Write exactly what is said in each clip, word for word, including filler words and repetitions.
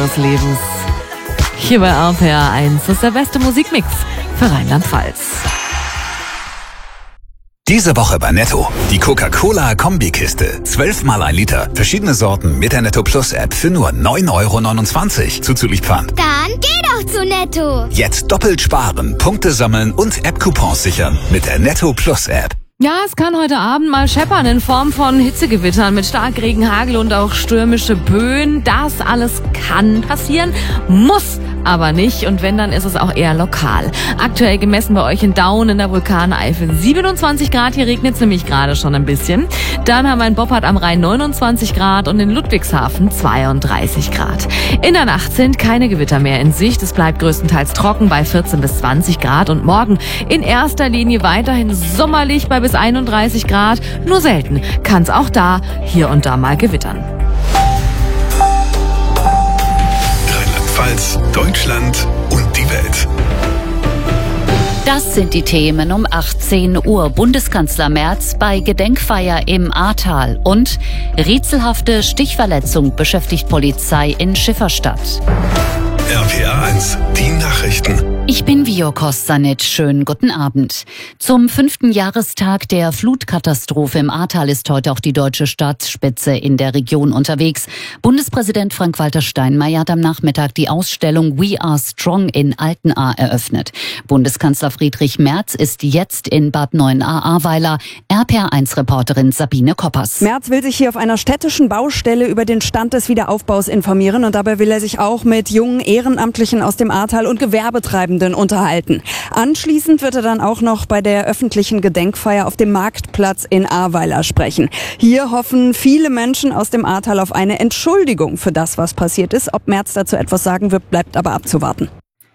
eures Lebens. Hier bei R P R eins. Das ist der beste Musikmix für Rheinland-Pfalz. Diese Woche bei Netto. Die Coca-Cola-Kombikiste. Zwölfmal ein Liter. Verschiedene Sorten mit der Netto Plus App für nur neun Euro neunundzwanzig. Zuzüglich Pfand. Dann geh doch zu Netto. Jetzt doppelt sparen, Punkte sammeln und App-Coupons sichern mit der Netto Plus App. Ja, es kann heute Abend mal scheppern in Form von Hitzegewittern mit Starkregen, Hagel und auch stürmische Böen. Das alles kann passieren, muss aber nicht. Und wenn, dann ist es auch eher lokal. Aktuell gemessen bei euch in Daun in der Vulkaneifel siebenundzwanzig Grad. Hier regnet es nämlich gerade schon ein bisschen. Dann haben wir in Boppard am Rhein neunundzwanzig Grad und in Ludwigshafen zweiunddreißig Grad. In der Nacht sind keine Gewitter mehr in Sicht. Es bleibt größtenteils trocken bei vierzehn bis zwanzig Grad. Und morgen in erster Linie weiterhin sommerlich bei bis einunddreißig Grad. Nur selten kann es auch da hier und da mal gewittern. Rheinland-Pfalz, Deutschland und die Welt. Das sind die Themen um achtzehn Uhr. Bundeskanzler Merz bei Gedenkfeier im Ahrtal. Und rätselhafte Stichverletzung beschäftigt Polizei in Schifferstadt. R P R eins, die Nachrichten. Ich bin Vio Kostanic. Schönen guten Abend. Zum fünften Jahrestag der Flutkatastrophe im Ahrtal ist heute auch die deutsche Staatsspitze in der Region unterwegs. Bundespräsident Frank-Walter Steinmeier hat am Nachmittag die Ausstellung We Are Strong in Altenahr eröffnet. Bundeskanzler Friedrich Merz ist jetzt in Bad Neuenahr-Ahrweiler. R P R eins Reporterin Sabine Koppers. Merz will sich hier auf einer städtischen Baustelle über den Stand des Wiederaufbaus informieren und dabei will er sich auch mit jungen Ehrenamtlichen aus dem Ahrtal und Gewerbetreibenden unterhalten. Anschließend wird er dann auch noch bei der öffentlichen Gedenkfeier auf dem Marktplatz in Ahrweiler sprechen. Hier hoffen viele Menschen aus dem Ahrtal auf eine Entschuldigung für das, was passiert ist. Ob Merz dazu etwas sagen wird, bleibt aber abzuwarten.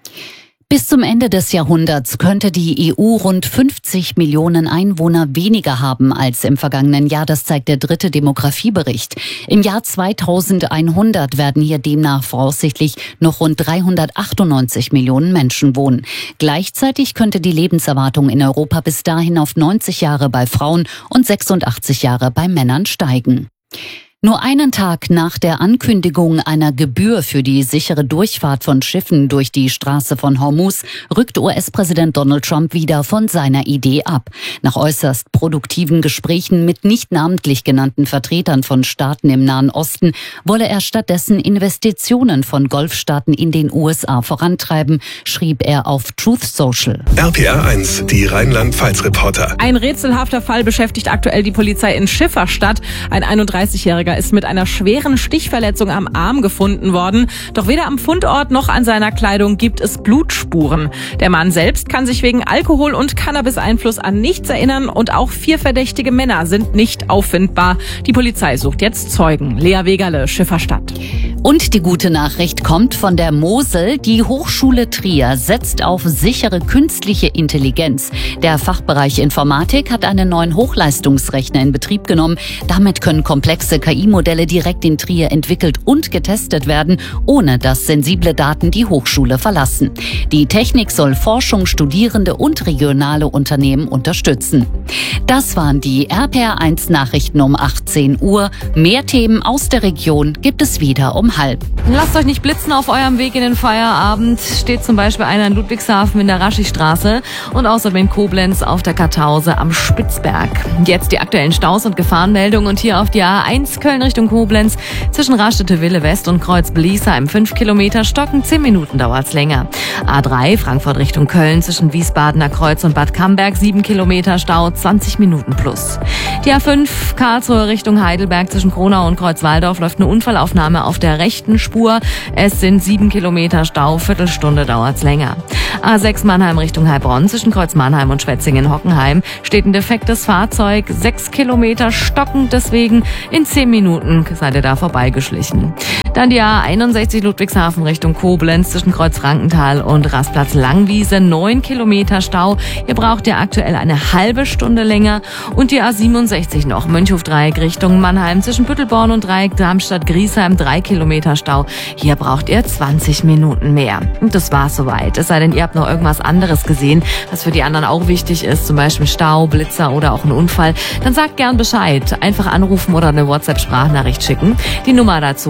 Bis zum Ende des Jahrhunderts könnte die E U rund fünfzig Millionen Einwohner weniger haben als im vergangenen Jahr. Das zeigt der dritte Demografiebericht. Im Jahr zweitausendeinhundert werden hier demnach voraussichtlich noch rund dreihundertachtundneunzig Millionen Menschen wohnen. Gleichzeitig könnte die Lebenserwartung in Europa bis dahin auf neunzig Jahre bei Frauen und sechsundachtzig Jahre bei Männern steigen. Nur einen Tag nach der Ankündigung einer Gebühr für die sichere Durchfahrt von Schiffen durch die Straße von Hormuz rückt U S-Präsident Donald Trump wieder von seiner Idee ab. Nach äußerst produktiven Gesprächen mit nicht namentlich genannten Vertretern von Staaten im Nahen Osten wolle er stattdessen Investitionen von Golfstaaten in den U S A vorantreiben, schrieb er auf Truth Social. R P R eins, die Rheinland-Pfalz-Reporter. Ein rätselhafter Fall beschäftigt aktuell die Polizei in Schifferstadt. Ein einunddreißigjähriger ist mit einer schweren Stichverletzung am Arm gefunden worden. Doch weder am Fundort noch an seiner Kleidung gibt es Blutspuren. Der Mann selbst kann sich wegen Alkohol- und Cannabis-Einfluss an nichts erinnern und auch vier verdächtige Männer sind nicht auffindbar. Die Polizei sucht jetzt Zeugen. Lea Wegerle, Schifferstadt. Und die gute Nachricht kommt von der Mosel. Die Hochschule Trier setzt auf sichere künstliche Intelligenz. Der Fachbereich Informatik hat einen neuen Hochleistungsrechner in Betrieb genommen. Damit können komplexe K I-Modelle direkt in Trier entwickelt und getestet werden, ohne dass sensible Daten die Hochschule verlassen. Die Technik soll Forschung, Studierende und regionale Unternehmen unterstützen. Das waren die R P R eins Nachrichten um achtzehn Uhr. Mehr Themen aus der Region gibt es wieder um halb. Lasst euch nicht blitzen auf eurem Weg in den Feierabend. Steht zum Beispiel einer in Ludwigshafen in der Raschistraße und außerdem in Koblenz auf der Kartause am Spitzberg. Jetzt die aktuellen Staus und Gefahrenmeldungen und hier auf die A eins Köln Richtung Koblenz zwischen Rastede-Wille West und Kreuz-Bliesheim fünf Kilometer stocken, zehn Minuten dauert's länger. A drei Frankfurt Richtung Köln zwischen Wiesbadener Kreuz und Bad Camberg sieben Kilometer Stau, zwanzig Minuten plus. Die A fünf Karlsruhe Richtung Heidelberg zwischen Kronau und Kreuzwaldorf läuft eine Unfallaufnahme auf der rechten Spur. Es sind sieben Kilometer Stau, Viertelstunde dauert's länger. A sechs Mannheim Richtung Heilbronn zwischen Kreuz Mannheim und Schwetzingen-Hockenheim steht ein defektes Fahrzeug, sechs Kilometer stockend, deswegen in zehn Minuten seid ihr da vorbeigeschlichen. Dann die A einundsechzig Ludwigshafen Richtung Koblenz zwischen Kreuz Frankenthal und Rastplatz Langwiese, neun Kilometer Stau. Ihr braucht ja aktuell eine halbe Stunde länger. Und die A siebenundsechzig noch Mönchhof-Dreieck Richtung Mannheim zwischen Büttelborn und Dreieck Darmstadt-Griesheim, drei Kilometer Stau. Hier braucht ihr zwanzig Minuten mehr. Und das war's soweit. Es sei denn, ihr habt noch irgendwas anderes gesehen, was für die anderen auch wichtig ist, zum Beispiel Stau, Blitzer oder auch ein Unfall. Dann sagt gern Bescheid. Einfach anrufen oder eine WhatsApp-Sprachnachricht schicken. Die Nummer dazu ist die null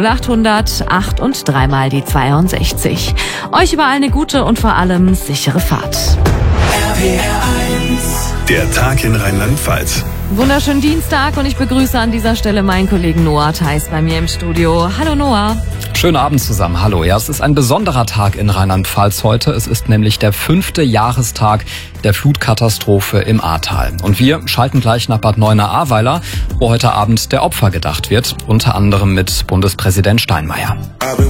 null acht hundert acht und dreimal die zweiundsechzig. Euch überall eine gute und vor allem sichere Fahrt. Der Tag in Rheinland-Pfalz. Wunderschönen Dienstag und ich begrüße an dieser Stelle meinen Kollegen Noah Theis bei mir im Studio. Hallo Noah. Schönen Abend zusammen. Hallo. Ja, es ist ein besonderer Tag in Rheinland-Pfalz heute. Es ist nämlich der fünfte Jahrestag der Flutkatastrophe im Ahrtal. Und wir schalten gleich nach Bad Neuenahr-Ahrweiler, wo heute Abend der Opfer gedacht wird, unter anderem mit Bundespräsident Steinmeier.